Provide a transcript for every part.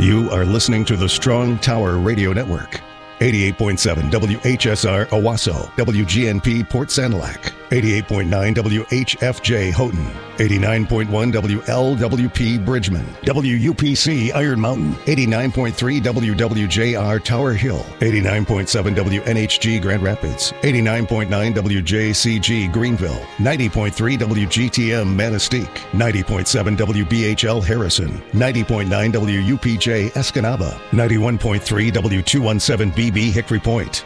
You are listening to the Strong Tower Radio Network. 88.7 WHSR Owasso, WGNP Port Sanilac, 88.9 WHFJ Houghton, 89.1 WLWP Bridgman, WUPC Iron Mountain, 89.3 WWJR Tower Hill, 89.7 WNHG Grand Rapids, 89.9 WJCG Greenville, 90.3 WGTM Manistee, 90.7 WBHL Harrison, 90.9 WUPJ Escanaba, 91.3 W217B Hickory Point,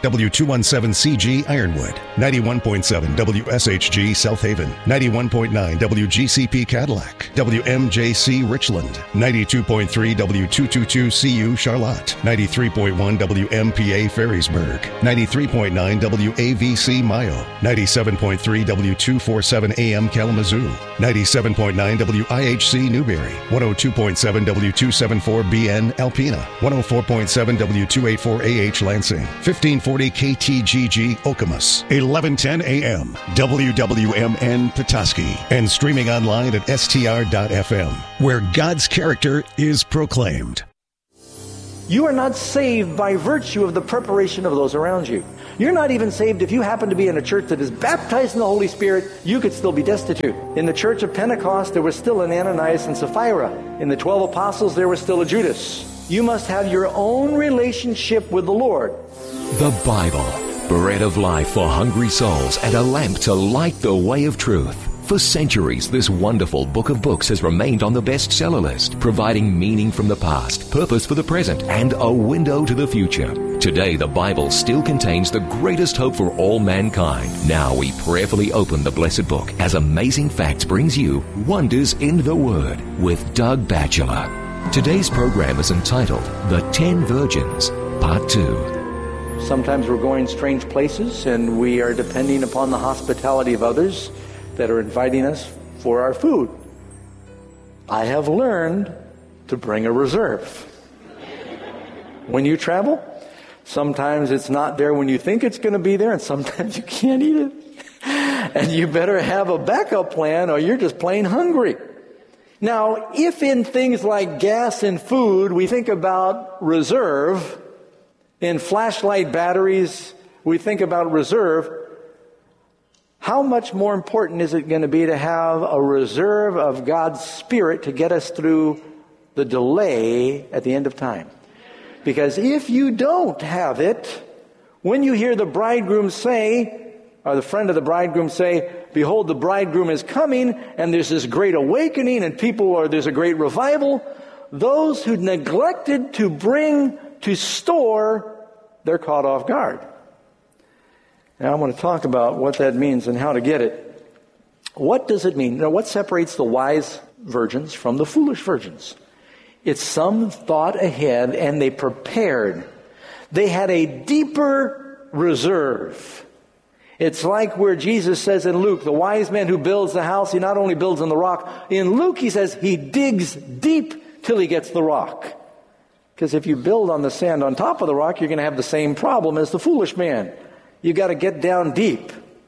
W217CG Ironwood, 91.7 WSHG South Haven, 91.9 WGCP Cadillac, WMJC Richland, 92.3 W222CU Charlotte, 93.1 WMPA Ferrysburg, 93.9 WAVC Mayo, 97.3 W247 AM Kalamazoo, 97.9 WIHC Newberry, 102.7 W274BN Alpena, 104.7 W284AH Lansing, 1540 KTGG Okemos, 1110 AM, WWMN Petoskey, and streaming online at str.fm, where God's character is proclaimed. You are not saved by virtue of the preparation of those around you. You're not even saved if you happen to be in a church that is baptized in the Holy Spirit. You could still be destitute. In the church of Pentecost, there was still an Ananias and Sapphira. In the 12 apostles, there was still a Judas. You must have your own relationship with the Lord. The Bible, bread of life for hungry souls and a lamp to light the way of truth. For centuries, this wonderful book of books has remained on the bestseller list, providing meaning from the past, purpose for the present, and a window to the future. Today, the Bible still contains the greatest hope for all mankind. Now we prayerfully open the blessed book as Amazing Facts brings you Wonders in the Word with Doug Batchelor. Today's program is entitled The 10 Virgins, Part 2. Sometimes we're going strange places and we are depending upon the hospitality of others that are inviting us for our food. I have learned to bring a reserve. When you travel, sometimes it's not there when you think it's going to be there, and sometimes you can't eat it. And you better have a backup plan or you're just plain hungry. Now, if in things like gas and food we think about reserve, in flashlight batteries we think about reserve, how much more important is it going to be to have a reserve of God's Spirit to get us through the delay at the end of time? Because if you don't have it, when you hear the bridegroom say, or the friend of the bridegroom say, behold, the bridegroom is coming, and there's this great awakening, and there's a great revival, those who neglected to store, they're caught off guard. Now I want to talk about what that means and how to get it. What does it mean? Now, what separates the wise virgins from the foolish virgins? It's some thought ahead and they prepared. They had a deeper reserve. It's like where Jesus says in Luke, the wise man who builds the house, he not only builds on the rock. In Luke, he says he digs deep till he gets the rock. Because if you build on the sand on top of the rock, you're going to have the same problem as the foolish man. You got to get down deep.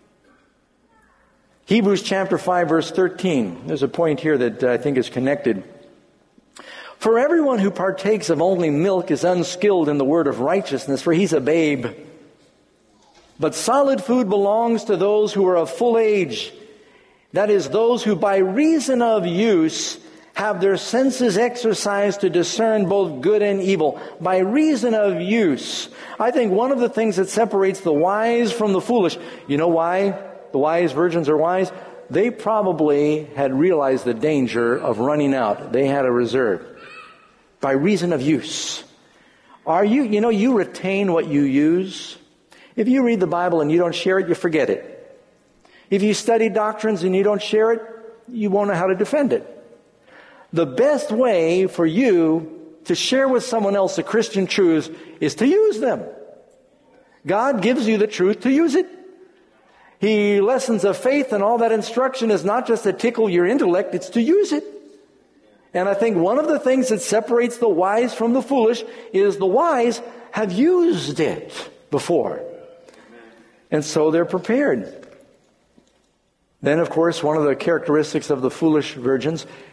Hebrews chapter 5, verse 13. There's a point here that I think is connected. For everyone who partakes of only milk is unskilled in the word of righteousness, for he's a babe. But solid food belongs to those who are of full age. That is, those who by reason of use have their senses exercised to discern both good and evil. By reason of use. I think one of the things that separates the wise from the foolish, you know why the wise virgins are wise? They probably had realized the danger of running out. They had a reserve. By reason of use. You retain what you use. If you read the Bible and you don't share it, you forget it. If you study doctrines and you don't share it, you won't know how to defend it. The best way for you to share with someone else the Christian truths is to use them. God gives you the truth to use it. Lessons of faith and all that instruction is not just to tickle your intellect, it's to use it. And I think one of the things that separates the wise from the foolish is the wise have used it before. And so they're prepared. Then, of course, one of the characteristics of the foolish virgins,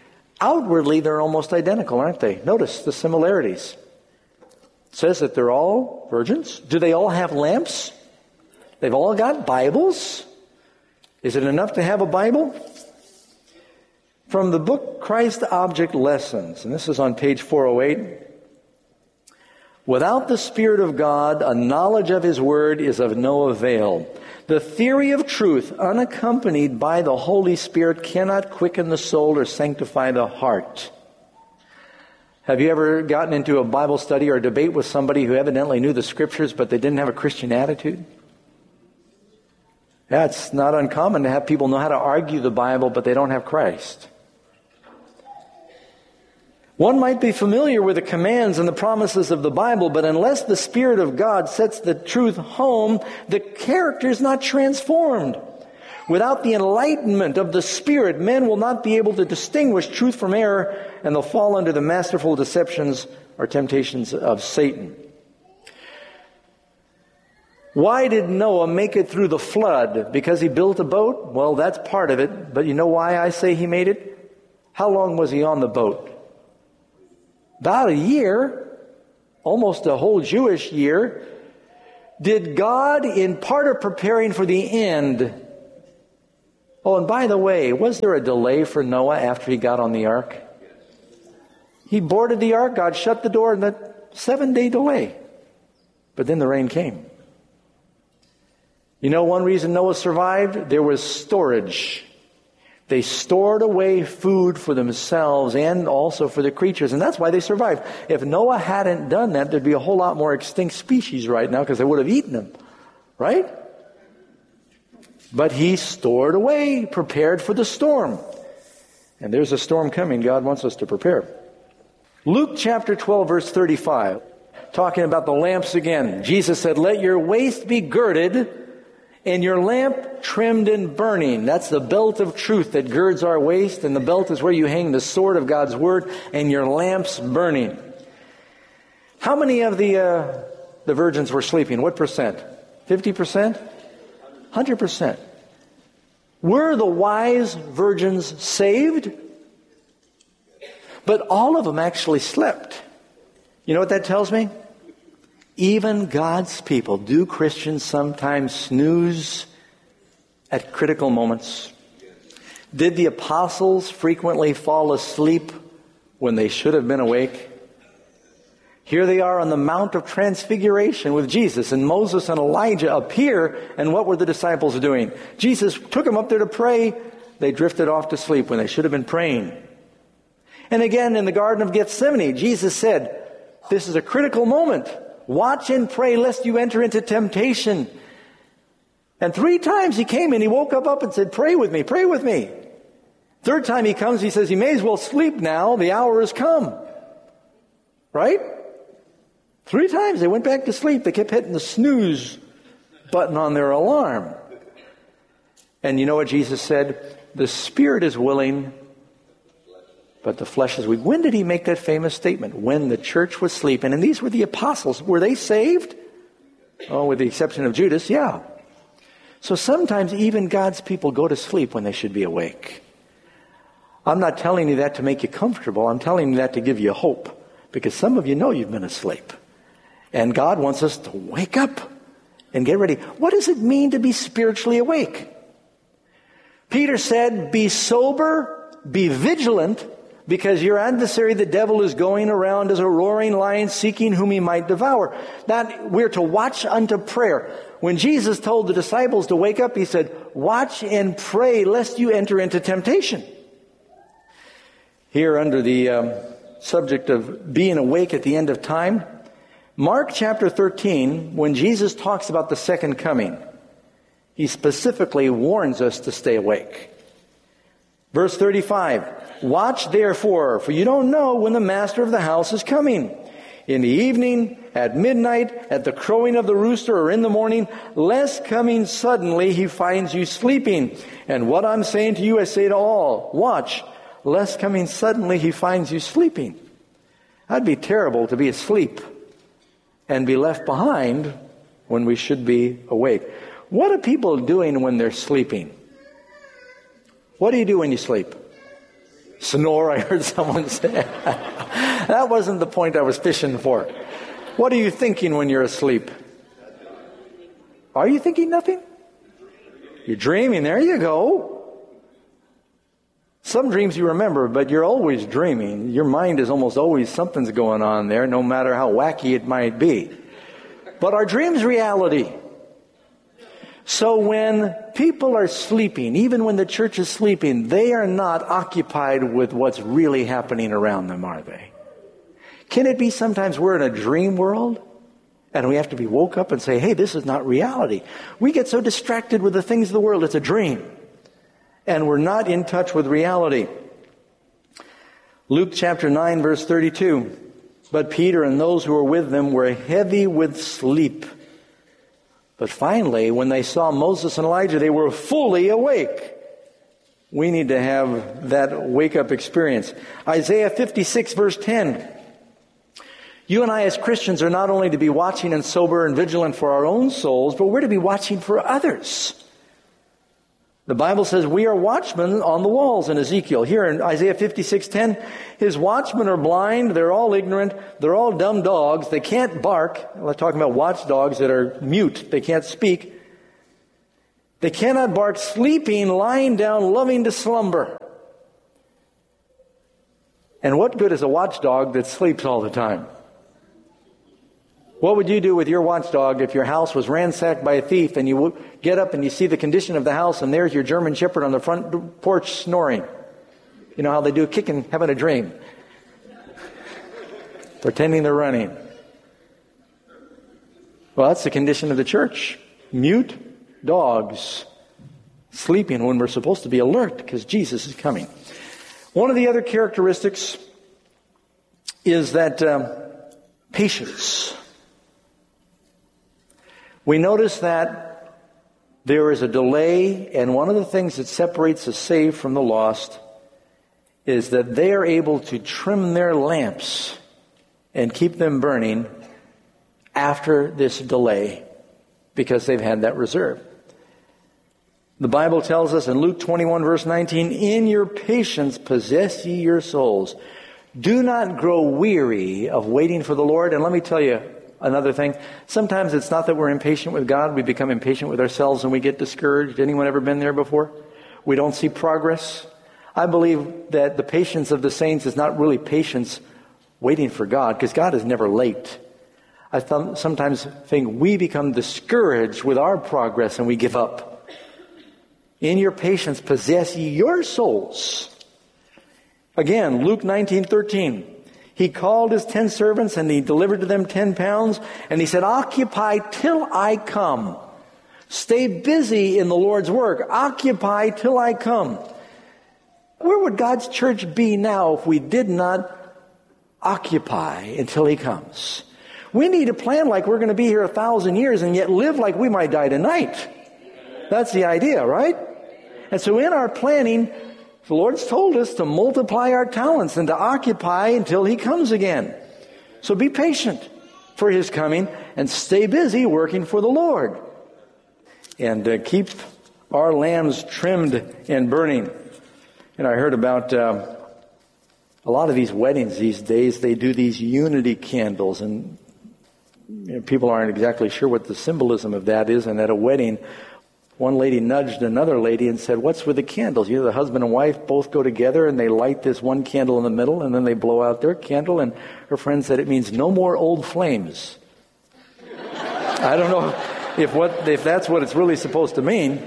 Outwardly, they're almost identical, aren't they? Notice the similarities. It says that they're all virgins. Do they all have lamps? They've all got Bibles. Is it enough to have a Bible? From the book Christ Object Lessons, and this is on page 408, without the Spirit of God, a knowledge of His Word is of no avail. The theory of truth, unaccompanied by the Holy Spirit, cannot quicken the soul or sanctify the heart. Have you ever gotten into a Bible study or a debate with somebody who evidently knew the Scriptures, but they didn't have a Christian attitude? Yeah, it's not uncommon to have people know how to argue the Bible, but they don't have Christ. One might be familiar with the commands and the promises of the Bible, but unless the Spirit of God sets the truth home, the character is not transformed. Without the enlightenment of the Spirit, men will not be able to distinguish truth from error, and they'll fall under the masterful deceptions or temptations of Satan. Why did Noah make it through the flood? Because he built a boat? Well, that's part of it. But you know why I say he made it? How long was he on the boat? About a year, almost a whole Jewish year. Did God, in part of preparing for the end... Oh, and by the way, was there a delay for Noah after he got on the ark? He boarded the ark, God shut the door, and that 7-day delay. But then the rain came. You know one reason Noah survived? There was storage. They stored away food for themselves and also for the creatures, and that's why they survived. If Noah hadn't done that, there'd be a whole lot more extinct species right now because they would have eaten them, right? But he stored away, prepared for the storm. And there's a storm coming. God wants us to prepare. Luke chapter 12, verse 35, talking about the lamps again. Jesus said, "Let your waist be girded and your lamp trimmed and burning." That's the belt of truth that girds our waist, and the belt is where you hang the sword of God's Word, and your lamps burning. How many of the virgins were sleeping? What percent? 50%? 100%. Were the wise virgins saved? But all of them actually slept. You know what that tells me? Even God's people, do Christians sometimes snooze at critical moments? Did the apostles frequently fall asleep when they should have been awake? Here they are on the Mount of Transfiguration with Jesus, and Moses and Elijah appear, and what were the disciples doing? Jesus took them up there to pray. They drifted off to sleep when they should have been praying. And again, in the Garden of Gethsemane, Jesus said, this is a critical moment. Watch and pray lest you enter into temptation. And 3 times he came and he woke up and said, pray with me, pray with me. 3rd time he comes, he says, you may as well sleep now, the hour has come. Right? 3 times they went back to sleep. They kept hitting the snooze button on their alarm. And you know what Jesus said? The spirit is willing, but the flesh is weak. When did he make that famous statement? When the church was sleeping. And these were the apostles. Were they saved? Oh, with the exception of Judas, yeah. So sometimes even God's people go to sleep when they should be awake. I'm not telling you that to make you comfortable. I'm telling you that to give you hope. Because some of you know you've been asleep. And God wants us to wake up and get ready. What does it mean to be spiritually awake? Peter said, be sober, be vigilant, because your adversary, the devil, is going around as a roaring lion seeking whom he might devour. That we're to watch unto prayer. When Jesus told the disciples to wake up, he said, watch and pray lest you enter into temptation. Here under the subject of being awake at the end of time, Mark chapter 13, when Jesus talks about the second coming, he specifically warns us to stay awake. Verse 35, watch therefore, for you don't know when the master of the house is coming. In the evening, at midnight, at the crowing of the rooster, or in the morning, lest coming suddenly he finds you sleeping. And what I'm saying to you, I say to all, watch, lest coming suddenly he finds you sleeping. That'd be terrible to be asleep and be left behind when we should be awake. What are people doing when they're sleeping? What do you do when you sleep? Snore, I heard someone say. That wasn't the point I was fishing for. What are you thinking when you're asleep? Are you thinking nothing? You're dreaming. There you go. Some dreams you remember, but you're always dreaming. Your mind is almost always something's going on there, no matter how wacky it might be. But are dreams reality? So when people are sleeping, even when the church is sleeping, they are not occupied with what's really happening around them, are they? Can it be sometimes we're in a dream world and we have to be woke up and say, hey, this is not reality? We get so distracted with the things of the world, it's a dream. And we're not in touch with reality. Luke chapter 9, verse 32. But Peter and those who were with them were heavy with sleep. But finally, when they saw Moses and Elijah, they were fully awake. We need to have that wake-up experience. Isaiah 56, verse 10. You and I as Christians are not only to be watching and sober and vigilant for our own souls, but we're to be watching for others. The Bible says we are watchmen on the walls in Ezekiel. Here in Isaiah 56:10, his watchmen are blind, they're all ignorant, they're all dumb dogs, they can't bark. We're talking about watchdogs that are mute, they can't speak. They cannot bark, sleeping, lying down, loving to slumber. And what good is a watchdog that sleeps all the time? What would you do with your watchdog if your house was ransacked by a thief and you get up and you see the condition of the house and there's your German Shepherd on the front porch snoring? You know how they do, kicking, having a dream. Pretending they're running. Well, that's the condition of the church. Mute dogs sleeping when we're supposed to be alert because Jesus is coming. One of the other characteristics is that patience. We notice that there is a delay, and one of the things that separates the saved from the lost is that they are able to trim their lamps and keep them burning after this delay because they've had that reserve. The Bible tells us in Luke 21, verse 19, in your patience possess ye your souls. Do not grow weary of waiting for the Lord. And let me tell you, another thing, sometimes it's not that we're impatient with God, we become impatient with ourselves and we get discouraged. Anyone ever been there before? We don't see progress. I believe that the patience of the saints is not really patience waiting for God, because God is never late. I sometimes think we become discouraged with our progress and we give up. In your patience possess ye your souls. Again, Luke 19:13. He called his 10 servants and he delivered to them 10 pounds. And he said, occupy till I come. Stay busy in the Lord's work. Occupy till I come. Where would God's church be now if we did not occupy until he comes? We need a plan like we're going to be here 1,000 years and yet live like we might die tonight. That's the idea, right? And so in our planning, the Lord's told us to multiply our talents and to occupy until he comes again. So be patient for his coming and stay busy working for the Lord. And keep our lamps trimmed and burning. And I heard about a lot of these weddings these days, they do these unity candles. And people aren't exactly sure what the symbolism of that is. And at a wedding, one lady nudged another lady and said, what's with the candles? You know, the husband and wife both go together and they light this one candle in the middle and then they blow out their candle. And her friend said it means no more old flames. I don't know if that's what it's really supposed to mean.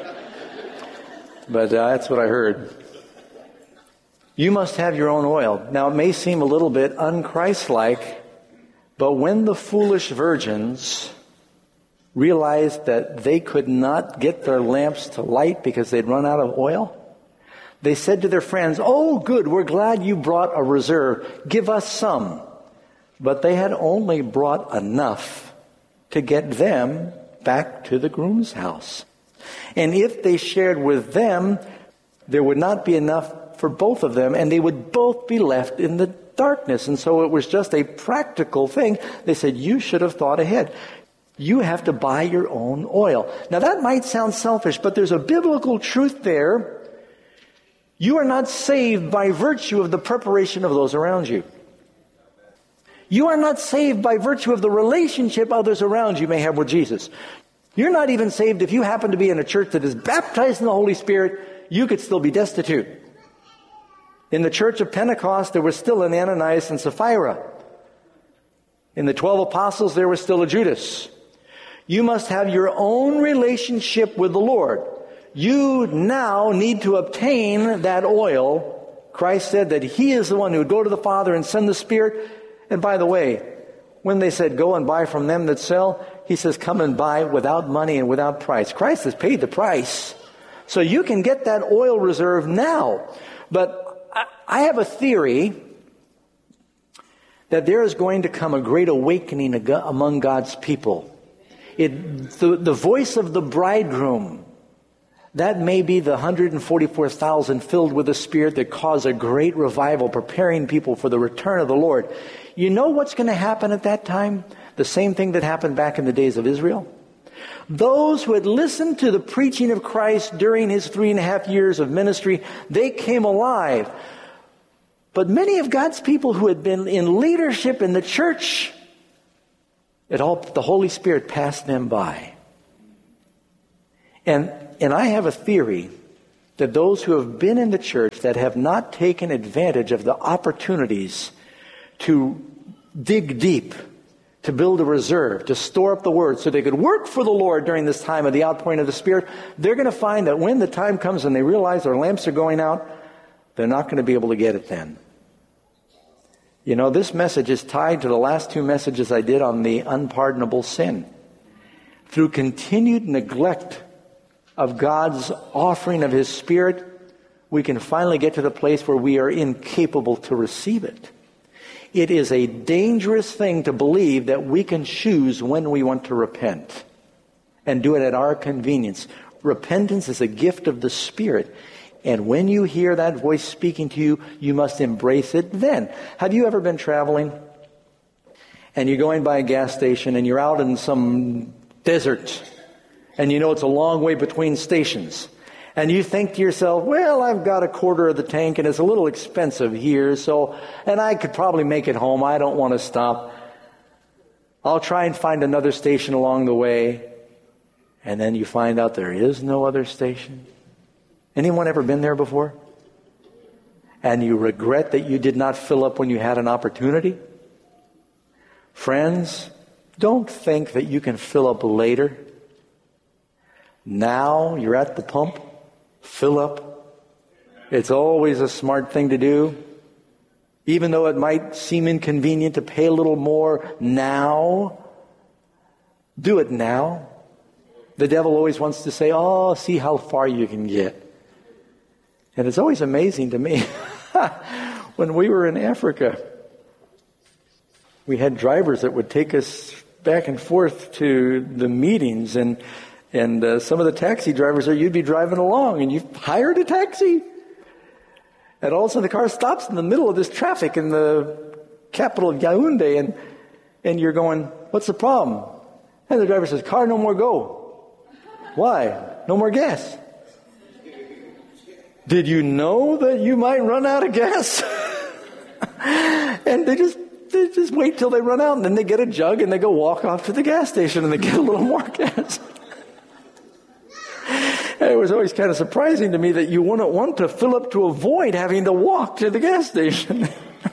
But that's what I heard. You must have your own oil. Now, it may seem a little bit un-Christ-like, but when the foolish virgins realized that they could not get their lamps to light because they'd run out of oil, they said to their friends, oh, good, we're glad you brought a reserve. Give us some. But they had only brought enough to get them back to the groom's house. And if they shared with them, there would not be enough for both of them, and they would both be left in the darkness. And so it was just a practical thing. They said, you should have thought ahead. You have to buy your own oil. Now that might sound selfish, but there's a biblical truth there You are not saved by virtue of the preparation of those around you. You are not saved by virtue of the relationship others around you may have with Jesus. You're not even saved if you happen to be in a church that is baptized in the Holy Spirit. You could still be destitute. In the church of Pentecost, there was still an Ananias and Sapphira. In the 12 apostles, there was still a Judas. You must have your own relationship with the Lord. You now need to obtain that oil. Christ said that He is the one who would go to the Father and send the Spirit. And by the way, when they said, go and buy from them that sell, He says, come and buy without money and without price. Christ has paid the price. So you can get that oil reserve now. But I have a theory that there is going to come a great awakening among God's people. The voice of the bridegroom, that may be the 144,000 filled with the Spirit that cause a great revival, preparing people for the return of the Lord. You know what's going to happen at that time? The same thing that happened back in the days of Israel. Those who had listened to the preaching of Christ during His 3.5 years of ministry, they came alive. But many of God's people who had been in leadership in the church, the Holy Spirit passed them by. And I have a theory that those who have been in the church that have not taken advantage of the opportunities to dig deep, to build a reserve, to store up the Word so they could work for the Lord during this time of the outpouring of the Spirit, they're going to find that when the time comes and they realize their lamps are going out, they're not going to be able to get it then. You know, this message is tied to the last 2 messages I did on the unpardonable sin. Through continued neglect of God's offering of His Spirit, we can finally get to the place where we are incapable to receive it. It is a dangerous thing to believe that we can choose when we want to repent and do it at our convenience. Repentance is a gift of the Spirit. And when you hear that voice speaking to you, you must embrace it then. Have you ever been traveling and you're going by a gas station and you're out in some desert and you know it's a long way between stations and you think to yourself, well, I've got a quarter of the tank and it's a little expensive here, and I could probably make it home. I don't want to stop. I'll try and find another station along the way. And then you find out there is no other station. Anyone ever been there before? And you regret that you did not fill up when you had an opportunity? Friends, don't think that you can fill up later. Now you're at the pump, fill up. It's always a smart thing to do. Even though it might seem inconvenient to pay a little more now, do it now. The devil always wants to say, oh, see how far you can get. And it's always amazing to me. When we were in Africa, we had drivers that would take us back and forth to the meetings, and some of the taxi drivers there, you'd be driving along and you hired a taxi. And all of a sudden the car stops in the middle of this traffic in the capital of Yaoundé, and you're going, what's the problem? And the driver says, car no more go. Why? No more gas. Did you know that you might run out of gas? And they just wait till they run out, and then they get a jug and they go walk off to the gas station and they get a little more gas. And it was always kind of surprising to me that you wouldn't want to fill up to avoid having to walk to the gas station.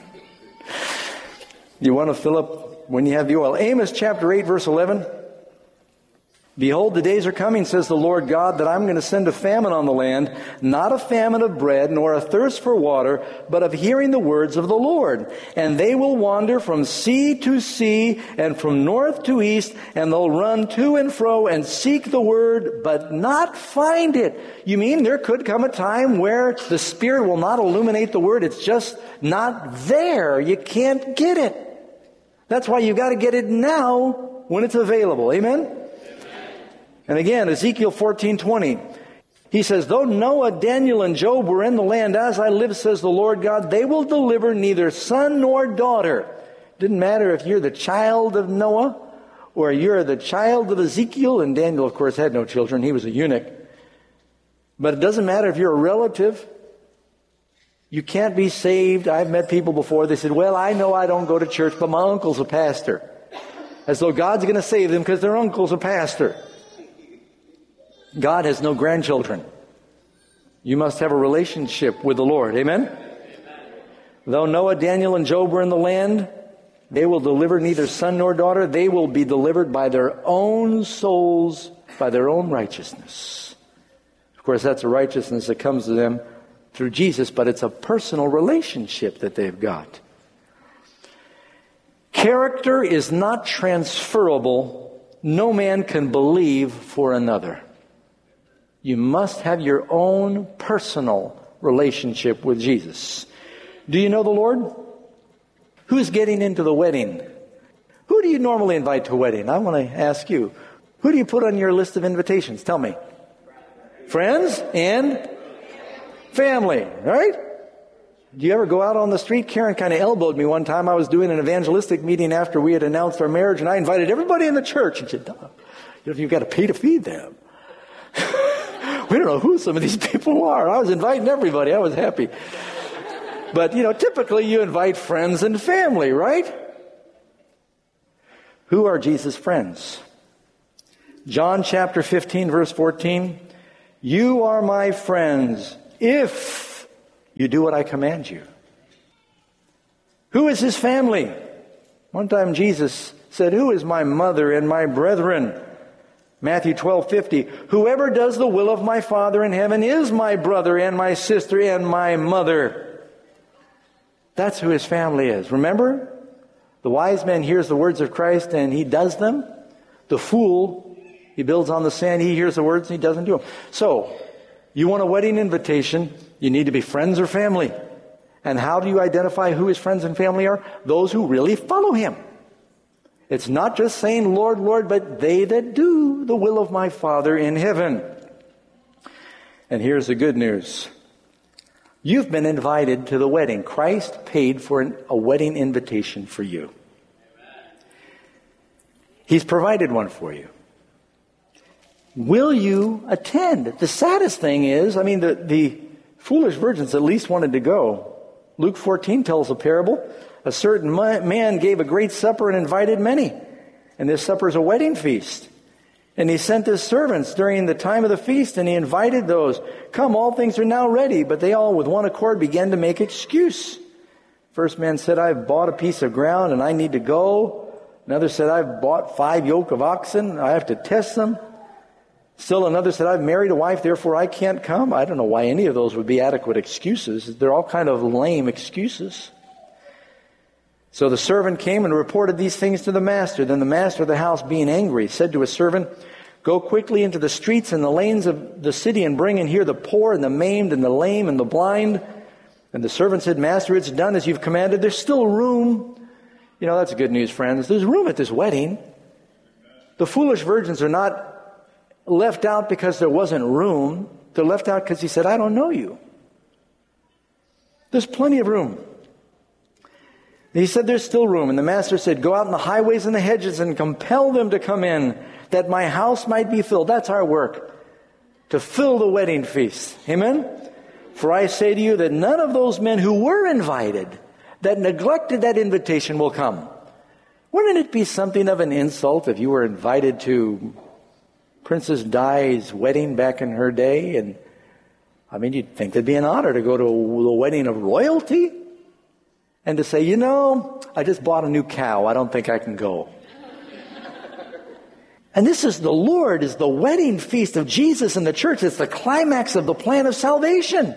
You want to fill up when you have the oil. Amos chapter 8, verse 11. Behold, the days are coming, says the Lord God, that I'm going to send a famine on the land, not a famine of bread, nor a thirst for water, but of hearing the words of the Lord. And they will wander from sea to sea, and from north to east, and they'll run to and fro and seek the word, but not find it. You mean there could come a time where the Spirit will not illuminate the word? It's just not there. You can't get it. That's why you've got to get it now when it's available. Amen? And again, Ezekiel 14:20, he says, though Noah, Daniel, and Job were in the land, as I live, says the Lord God, they will deliver neither son nor daughter. Didn't matter if you're the child of Noah or you're the child of Ezekiel, and Daniel, of course, had no children. He was a eunuch. But it doesn't matter if you're a relative You can't be saved. I've met people before. They said, well, I know I don't go to church, but my uncle's a pastor. As though God's going to save them because their uncle's a pastor. God has no grandchildren. You must have a relationship with the Lord. Amen? Though Noah, Daniel, and Job were in the land, they will deliver neither son nor daughter. They will be delivered by their own souls, by their own righteousness. Of course, that's a righteousness that comes to them through Jesus, but it's a personal relationship that they've got. Character is not transferable. No man can believe for another. You must have your own personal relationship with Jesus. Do you know the Lord? Who's getting into the wedding? Who do you normally invite to a wedding? I want to ask you. Who do you put on your list of invitations? Tell me. Friends and family, right? Do you ever go out on the street? Karen kind of elbowed me one time. I was doing an evangelistic meeting after we had announced our marriage, and I invited everybody in the church. And she said, you've got to pay to feed them. We don't know who some of these people are. I was inviting everybody. I was happy. But, typically you invite friends and family, right? Who are Jesus' friends? John chapter 15, verse 14. You are my friends if you do what I command you. Who is his family? One time Jesus said, who is my mother and my brethren? Matthew 12:50. Whoever does the will of my Father in heaven is my brother and my sister and my mother. That's who his family is. Remember? The wise man hears the words of Christ and he does them. The fool, he builds on the sand, he hears the words and he doesn't do them. So, you want a wedding invitation, you need to be friends or family. And how do you identify who his friends and family are? Those who really follow him. It's not just saying, Lord, Lord, but they that do the will of my Father in heaven. And here's the good news. You've been invited to the wedding. Christ paid for a wedding invitation for you. He's provided one for you. Will you attend? The saddest thing is, the foolish virgins at least wanted to go. Luke 14 tells a parable. A certain man gave a great supper and invited many. And this supper is a wedding feast. And he sent his servants during the time of the feast, and he invited those. Come, all things are now ready. But they all with one accord began to make excuse. First man said, I've bought a piece of ground and I need to go. Another said, I've bought 5 yoke of oxen. I have to test them. Still another said, I've married a wife, therefore I can't come. I don't know why any of those would be adequate excuses. They're all kind of lame excuses. So the servant came and reported these things to the master. Then the master of the house, being angry, said to his servant, go quickly into the streets and the lanes of the city and bring in here the poor and the maimed and the lame and the blind. And the servant said, Master, it's done as you've commanded. There's still room. That's good news, friends. There's room at this wedding. The foolish virgins are not left out because there wasn't room. They're left out because he said, I don't know you. There's plenty of room. He said, there's still room. And the master said, go out in the highways and the hedges and compel them to come in, that my house might be filled. That's our work, to fill the wedding feast. Amen? For I say to you that none of those men who were invited, that neglected that invitation, will come. Wouldn't it be something of an insult if you were invited to Princess Di's wedding back in her day? And you'd think it'd be an honor to go to the wedding of royalty. And to say, I just bought a new cow. I don't think I can go. And this is the Lord, is the wedding feast of Jesus and the church. It's the climax of the plan of salvation.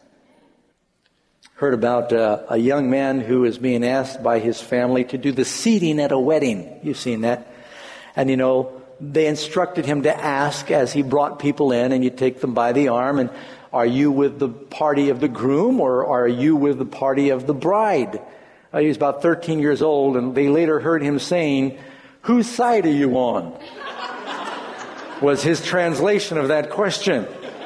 Heard about a young man who is being asked by his family to do the seating at a wedding. You've seen that. And they instructed him to ask as he brought people in, and you take them by the arm, and are you with the party of the groom or are you with the party of the bride? He was about 13 years old, and they later heard him saying, whose side are you on? Was his translation of that question.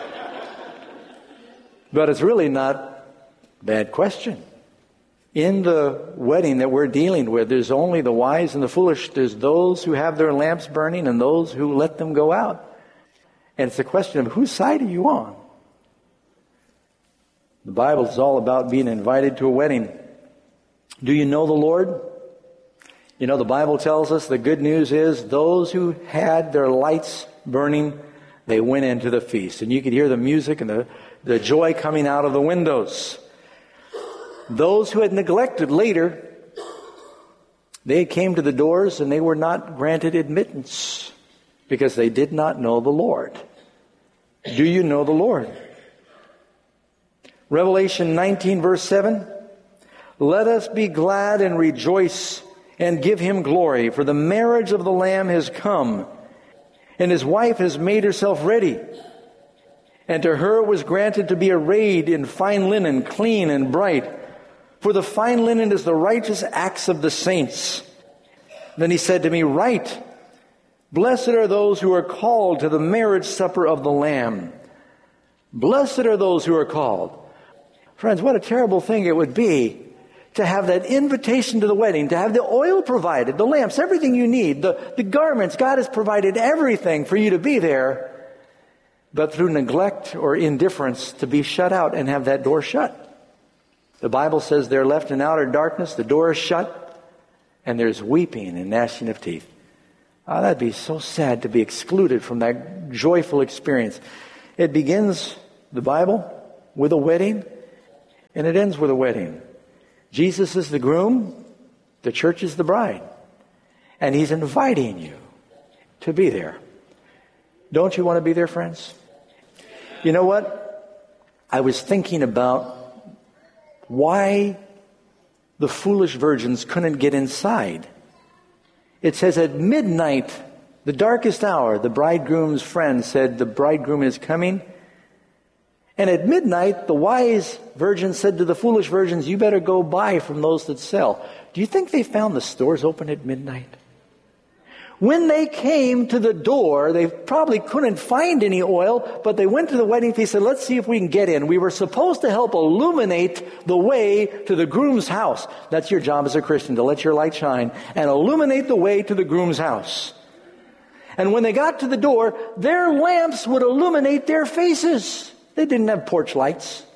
But it's really not a bad question. In the wedding that we're dealing with, there's only the wise and the foolish. There's those who have their lamps burning and those who let them go out. And it's a question of whose side are you on? The Bible is all about being invited to a wedding. Do you know the Lord? You know, the Bible tells us the good news is those who had their lights burning, they went into the feast. And you could hear the music and the joy coming out of the windows. Those who had neglected later, they came to the doors and they were not granted admittance because they did not know the Lord. Do you know the Lord? Revelation 19 verse 7, let us be glad and rejoice and give him glory, for the marriage of the Lamb has come, and his wife has made herself ready. And to her was granted to be arrayed in fine linen, clean and bright. For the fine linen is the righteous acts of the saints. Then he said to me, write, blessed are those who are called to the marriage supper of the Lamb. Blessed are those who are called. Friends, what a terrible thing it would be to have that invitation to the wedding, to have the oil provided, the lamps, everything you need, the garments. God has provided everything for you to be there, but through neglect or indifference to be shut out and have that door shut. The Bible says they're left in outer darkness, the door is shut, and there's weeping and gnashing of teeth. Oh, that'd be so sad to be excluded from that joyful experience. It begins, the Bible, with a wedding, and it ends with a wedding. Jesus is the groom, the church is the bride, and he's inviting you to be there. Don't you want to be there, friends? You know what? I was thinking about why the foolish virgins couldn't get inside. It says at midnight, the darkest hour, the bridegroom's friend said, the bridegroom is coming. And at midnight, the wise virgins said to the foolish virgins, you better go buy from those that sell. Do you think they found the stores open at midnight? When they came to the door, they probably couldn't find any oil, but they went to the wedding feast and said, let's see if we can get in. We were supposed to help illuminate the way to the groom's house. That's your job as a Christian, to let your light shine and illuminate the way to the groom's house. And when they got to the door, their lamps would illuminate their faces. They didn't have porch lights.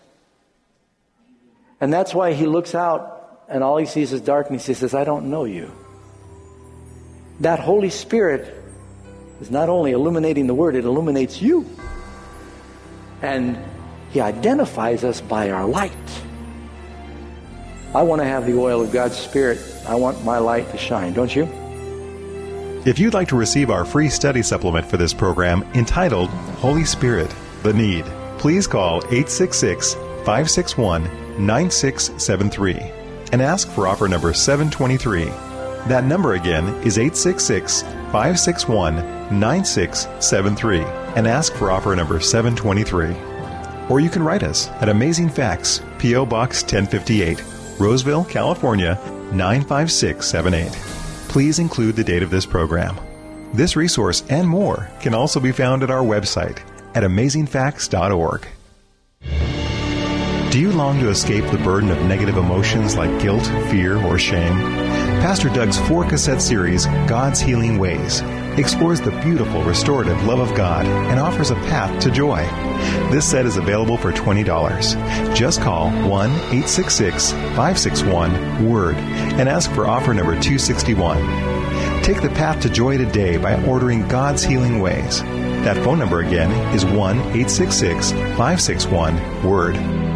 And that's why he looks out and all he sees is darkness. He says, I don't know you. That Holy Spirit is not only illuminating the Word, it illuminates you. And he identifies us by our light. I want to have the oil of God's Spirit. I want my light to shine, don't you? If you'd like to receive our free study supplement for this program entitled Holy Spirit, The Need, please call 866-561-9673 and ask for offer number 723. That number again is 866-561-9673 and ask for offer number 723. Or you can write us at Amazing Facts, P.O. Box 1058, Roseville, California, 95678. Please include the date of this program. This resource and more can also be found at our website at amazingfacts.org. Do you long to escape the burden of negative emotions like guilt, fear, or shame? Pastor Doug's 4-cassette series, God's Healing Ways, explores the beautiful, restorative love of God and offers a path to joy. This set is available for $20. Just call 1-866-561-WORD and ask for offer number 261. Take the path to joy today by ordering God's Healing Ways. That phone number again is 1-866-561-WORD.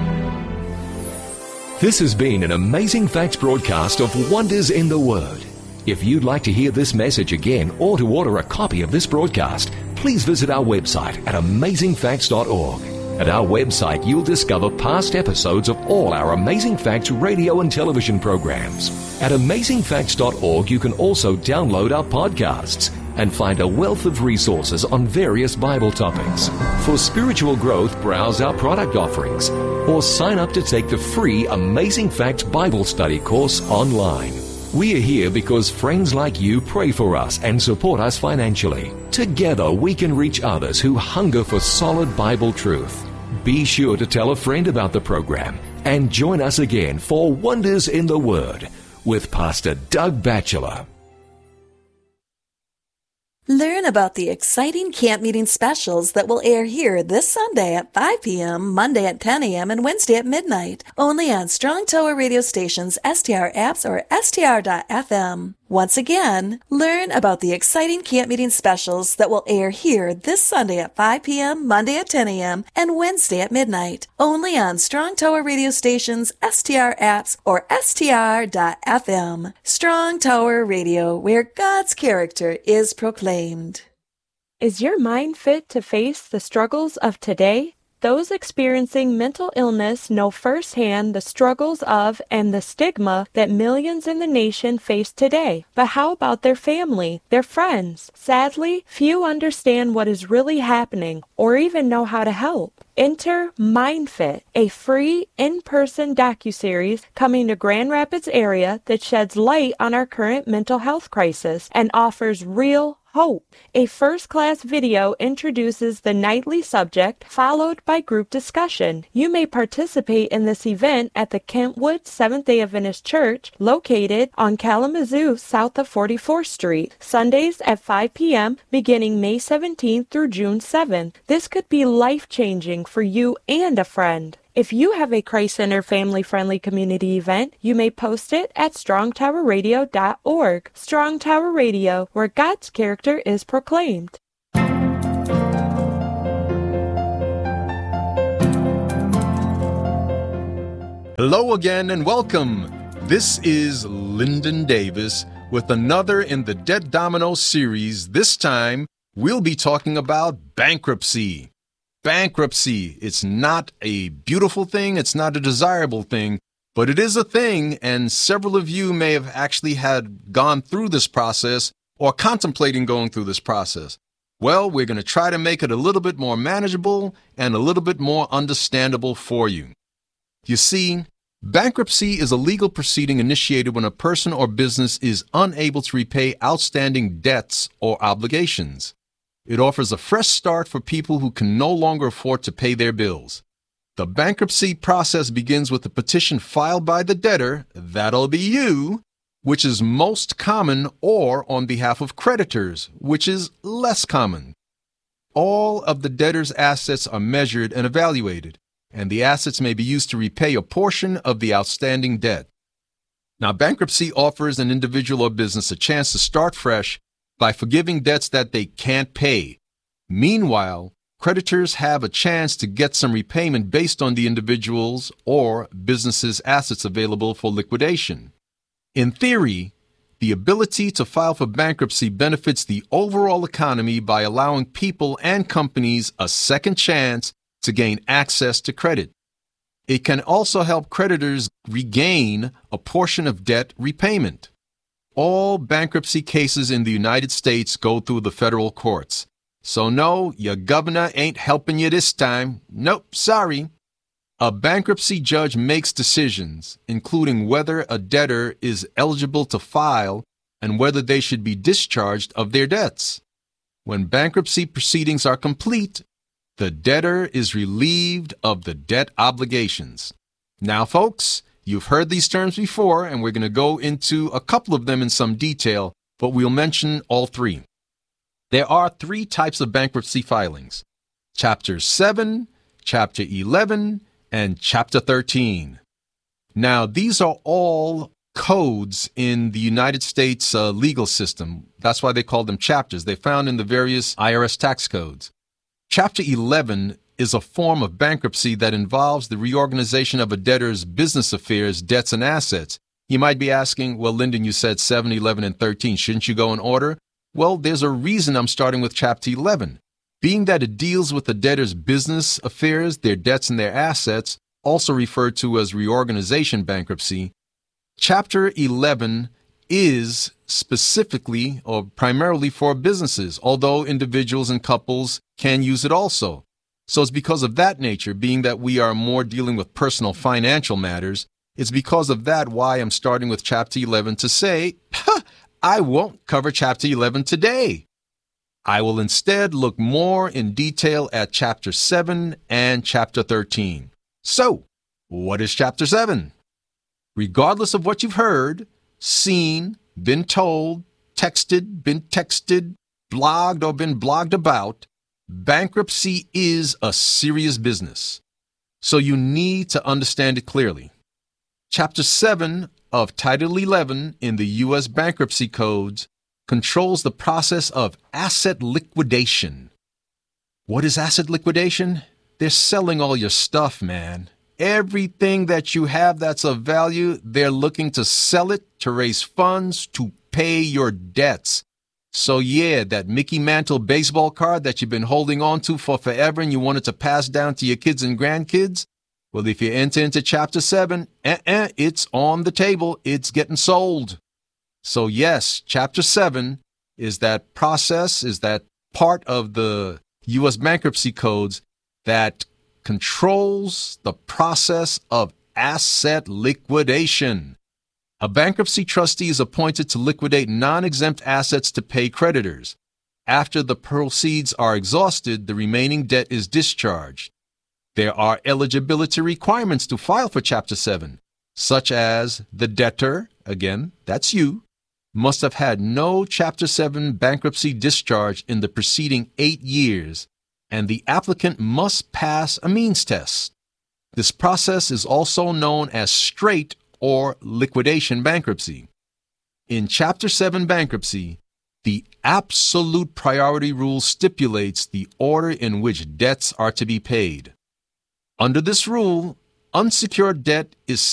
This has been an Amazing Facts broadcast of Wonders in the Word. If you'd like to hear this message again or to order a copy of this broadcast, please visit our website at amazingfacts.org. At our website, you'll discover past episodes of all our Amazing Facts radio and television programs. At amazingfacts.org, you can also download our podcasts and find a wealth of resources on various Bible topics. For spiritual growth, browse our product offerings or sign up to take the free Amazing Facts Bible Study course online. We are here because friends like you pray for us and support us financially. Together, we can reach others who hunger for solid Bible truth. Be sure to tell a friend about the program and join us again for Wonders in the Word with Pastor Doug Batchelor. Learn about the exciting camp meeting specials that will air here this Sunday at 5 p.m., Monday at 10 a.m., and Wednesday at midnight, only on Strong Tower radio stations, STR apps, or str.fm. Once again, learn about the exciting camp meeting specials that will air here this Sunday at 5 p.m., Monday at 10 a.m., and Wednesday at midnight, only on Strong Tower radio stations, STR apps, or str.fm. Strong Tower Radio, where God's character is proclaimed. Is your mind fit to face the struggles of today? Those experiencing mental illness know firsthand the struggles of and the stigma that millions in the nation face today. But how about their family, their friends? Sadly, few understand what is really happening or even know how to help. Enter MindFit, a free in-person docuseries coming to Grand Rapids area that sheds light on our current mental health crisis and offers real hope. A first-class video introduces the nightly subject, followed by group discussion. You may participate in this event at the Kentwood Seventh-day Adventist Church, located on Kalamazoo, south of 44th Street, Sundays at 5 p.m., beginning May 17th through June 7th. This could be life-changing for you and a friend. If you have a Christ Center family-friendly community event, you may post it at strongtowerradio.org. Strong Tower Radio, where God's character is proclaimed. Hello again and welcome. This is Lyndon Davis with another in the Debt Domino series. This time, we'll be talking about bankruptcy. Bankruptcy, it's not a beautiful thing, it's not a desirable thing, but it is a thing, and several of you may have actually gone through this process or contemplating going through this process. Well, we're going to try to make it a little bit more manageable and a little bit more understandable for you. You see, bankruptcy is a legal proceeding initiated when a person or business is unable to repay outstanding debts or obligations. It offers a fresh start for people who can no longer afford to pay their bills. The bankruptcy process begins with a petition filed by the debtor, that'll be you, which is most common, or on behalf of creditors, which is less common. All of the debtor's assets are measured and evaluated, and the assets may be used to repay a portion of the outstanding debt. Now, bankruptcy offers an individual or business a chance to start fresh by forgiving debts that they can't pay. Meanwhile, creditors have a chance to get some repayment based on the individual's or business's assets available for liquidation. In theory, the ability to file for bankruptcy benefits the overall economy by allowing people and companies a second chance to gain access to credit. It can also help creditors regain a portion of debt repayment. All bankruptcy cases in the United States go through the federal courts. So no, your governor ain't helping you this time. Nope, sorry. A bankruptcy judge makes decisions, including whether a debtor is eligible to file and whether they should be discharged of their debts. When bankruptcy proceedings are complete, the debtor is relieved of the debt obligations. Now, folks, you've heard these terms before, and we're going to go into a couple of them in some detail, but we'll mention all three. There are three types of bankruptcy filings: Chapter 7, Chapter 11, and Chapter 13. Now, these are all codes in the United States legal system. That's why they call them chapters. They're found in the various IRS tax codes. Chapter 11 is a form of bankruptcy that involves the reorganization of a debtor's business affairs, debts, and assets. You might be asking, well, Lyndon, you said 7, 11, and 13. Shouldn't you go in order? Well, there's a reason I'm starting with Chapter 11. Being that it deals with the debtor's business affairs, their debts, and their assets, also referred to as reorganization bankruptcy, Chapter 11 is specifically or primarily for businesses, although individuals and couples can use it also. So it's because of that nature, being that we are more dealing with personal financial matters, it's because of that why I'm starting with Chapter 11 to say, I won't cover Chapter 11 today. I will instead look more in detail at Chapter 7 and Chapter 13. So, what is Chapter 7? Regardless of what you've heard, seen, been told, texted, been blogged or been blogged about, bankruptcy is a serious business. So you need to understand it clearly. Chapter 7 of Title 11 in the U.S. Bankruptcy Codes controls the process of asset liquidation. What is asset liquidation? They're selling all your stuff, man. Everything that you have that's of value, they're looking to sell it to raise funds to pay your debts. So yeah, that Mickey Mantle baseball card that you've been holding on to for forever and you wanted to pass down to your kids and grandkids, well, if you enter into Chapter 7, it's on the table. It's getting sold. So yes, Chapter 7 is that process, is that part of the U.S. Bankruptcy Codes that controls the process of asset liquidation. A bankruptcy trustee is appointed to liquidate non-exempt assets to pay creditors. After the proceeds are exhausted, the remaining debt is discharged. There are eligibility requirements to file for Chapter 7, such as the debtor, again, that's you, must have had no Chapter 7 bankruptcy discharge in the preceding 8 years, and the applicant must pass a means test. This process is also known as straight or liquidation bankruptcy. In Chapter 7 bankruptcy, the absolute priority rule stipulates the order in which debts are to be paid. Under this rule, unsecured debt is